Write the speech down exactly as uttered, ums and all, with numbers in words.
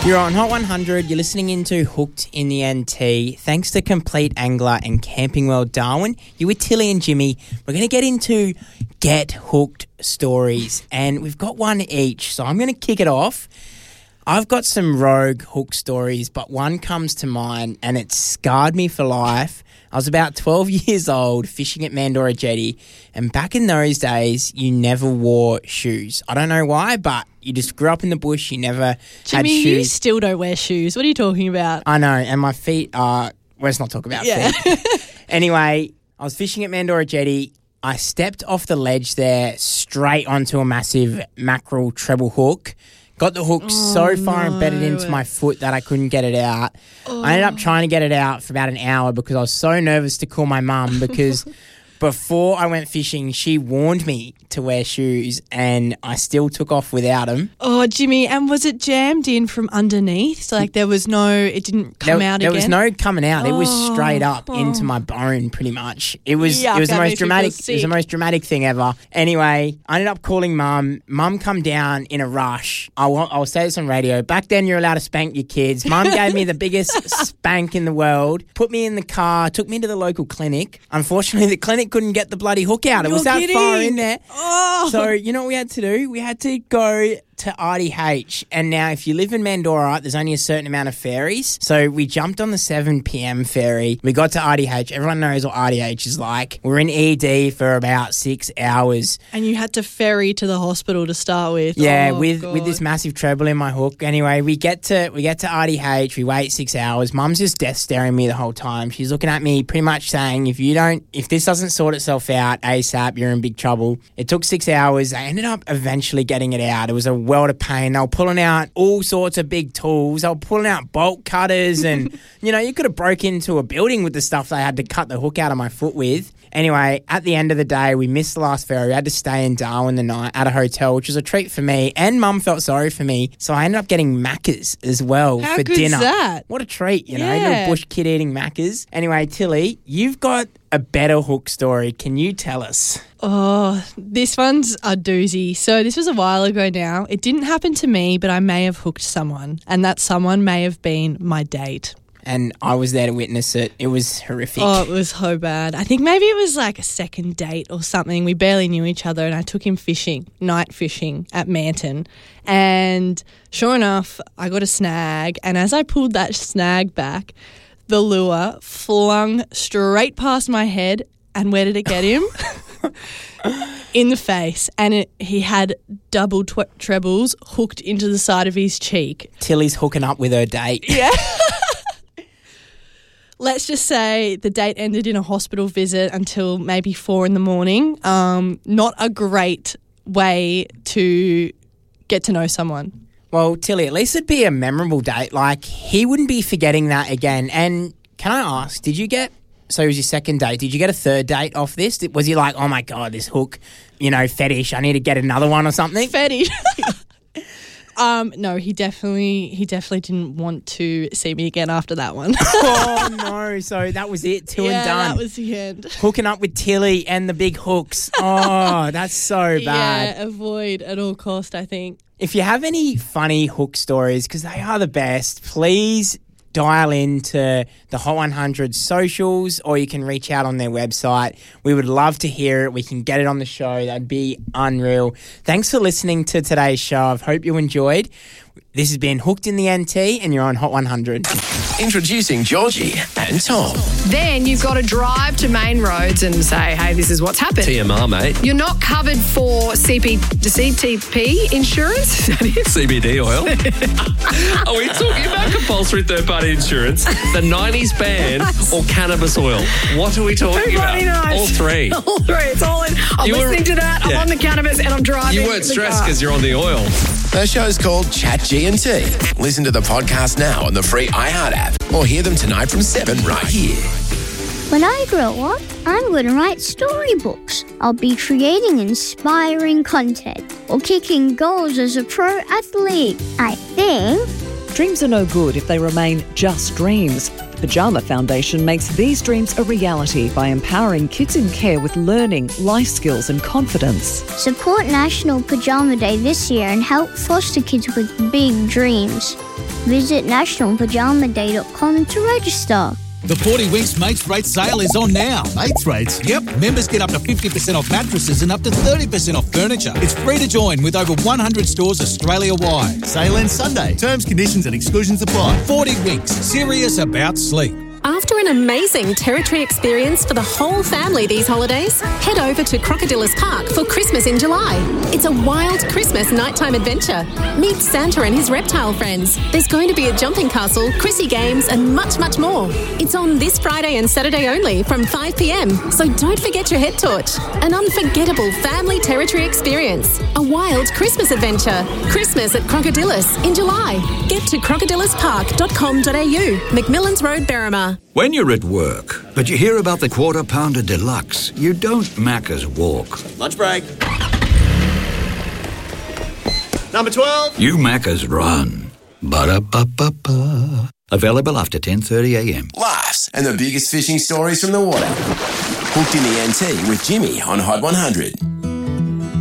You're on Hot one hundred. You're listening into Hooked in the N T. Thanks to Complete Angler and Camping World Darwin. You with Tilly and Jimmy. We're going to get into Get Hooked stories, and we've got one each. So I'm going to kick it off. I've got some rogue hook stories, but one comes to mind, and it scarred me for life. I was about twelve years old fishing at Mandorah Jetty, and back in those days, you never wore shoes. I don't know why, but you just grew up in the bush. You never Jimmy, had shoes. you still don't wear shoes. What are you talking about? I know, and my feet are... Let's not talk about yeah. feet. Anyway, I was fishing at Mandorah Jetty. I stepped off the ledge there straight onto a massive mackerel treble hook. Got the hook oh, so far no. embedded into my foot that I couldn't get it out. Oh. I ended up trying to get it out for about an hour because I was so nervous to call my mum because before I went fishing, she warned me to wear shoes and I still took off without them. Oh, Jimmy, and was it jammed in from underneath? So, like, there was no, it didn't come there, out there again? There was no coming out. Oh, it was straight up oh. into my bone, pretty much. It was Yuck, it was the that most makes me feel dramatic. sick. It was the most dramatic thing ever. Anyway, I ended up calling mum. Mum come down in a rush. I will, I'll say this on radio. Back then, you're allowed to spank your kids. Mum gave me the biggest spank in the world. Put me in the car. Took me to the local clinic. Unfortunately, the clinic couldn't get the bloody hook out. It You're was that kidding. far in there. Oh. So you know what we had to do? We had to go to R D H. And now if you live in Mandorah, there's only a certain amount of ferries. So we jumped on the seven p.m. ferry. We got to R D H. Everyone knows what R D H is like. We're in E D for about six hours. And you had to ferry to the hospital to start with. Yeah, oh, with God. with this massive treble in my hook. Anyway, we get to we get to R D H. We wait six hours. Mum's just death staring me the whole time. She's looking at me pretty much saying, if you don't, if this doesn't sort itself out ASAP, you're in big trouble. It took six hours. I ended up eventually getting it out. It was a world of pain. They were pulling out all sorts of big tools. They were pulling out bolt cutters and, you know, you could have broke into a building with the stuff they had to cut the hook out of my foot with. Anyway, at the end of the day, we missed the last ferry. We had to stay in Darwin the night at a hotel, which was a treat for me. And Mum felt sorry for me. So I ended up getting Maccas as well How for good's dinner. that? What a treat, you know, Yeah. little bush kid eating Maccas. Anyway, Tilly, you've got a better hook story. Can you tell us? Oh, this one's a doozy. So this was a while ago now. It didn't happen to me, but I may have hooked someone. And that someone may have been my date. And I was there to witness it. It was horrific. Oh, it was so bad. I think maybe it was like a second date or something. We barely knew each other and I took him fishing, night fishing at Manton. And sure enough, I got a snag. And as I pulled that snag back, the lure flung straight past my head. And where did it get him? In the face. And it, he had double tw- trebles hooked into the side of his cheek. Tilly's hooking up with her date. Yeah. Let's just say the date ended in a hospital visit until maybe four in the morning. Um, not a great way to get to know someone. Well, Tilly, at least it'd be a memorable date. Like, he wouldn't be forgetting that again. And can I ask, did you get, so it was your second date, did you get a third date off this? Was he like, oh my God, this hook, you know, fetish, I need to get another one or something? Fetish. Um, no, he definitely he definitely didn't want to see me again after that one. Oh, no. So that was it. Two yeah, and done. that was the end. Hooking up with Tilly and the big hooks. Oh, that's so bad. Yeah, avoid at all cost, I think. If you have any funny hook stories, because they are the best, please dial into the Hot one hundred socials or you can reach out on their website. We would love to hear it. We can get it on the show. That'd be unreal. Thanks for listening to today's show. I hope you enjoyed. This has been Hooked in the N T and you're on Hot one hundred. Introducing Georgie and Tom. Then you've got to drive to Main Roads and say, hey, this is what's happened. T M R, mate. You're not covered for C P, C T P insurance? Is that it? C B D oil. Are we talking about compulsory third-party insurance, the nineties ban, or cannabis oil? What are we talking Everybody about? knows. All three. All three. It's all in. I'm You were- listening to that. Yeah. I'm on the cannabis and I'm driving. You weren't the stressed car. because you're on the oil. The show's called Chat G and T. Listen to the podcast now on the free iHeart app or hear them tonight from seven right here. When I grow up, I'm going to write storybooks. I'll be creating inspiring content or kicking goals as a pro athlete. I think Dreams are no good if they remain just dreams. The Pyjama Foundation makes these dreams a reality by empowering kids in care with learning, life skills and confidence. Support National Pyjama Day this year and help foster kids with big dreams. Visit national pyjama day dot com to register. The forty Winks Mates Rate sale is on now. Mates Rates? Yep, members get up to fifty percent off mattresses and up to thirty percent off furniture. It's free to join with over one hundred stores Australia-wide. Sale ends Sunday. Terms, conditions and exclusions apply. forty Winks, serious about sleep. After an amazing Territory experience for the whole family these holidays, head over to Crocodilus Park for Christmas in July. It's a wild Christmas nighttime adventure. Meet Santa and his reptile friends. There's going to be a jumping castle, Chrissy games and much, much more. It's on this Friday and Saturday only from five p m, so don't forget your head torch. An unforgettable family Territory experience. A wild Christmas adventure. Christmas at Crocodilus in July. Get to crocodilus park dot com dot a u, McMillans Road, Berrima. When you're at work, but you hear about the Quarter Pounder Deluxe, you don't Macca's walk. Lunch break. Number twelve. You Macca's run. Ba-da-ba-ba-ba. Available after ten thirty a m. Laughs and the biggest fishing stories from the water. Hooked in the N T with Jimmy on Hot one hundred.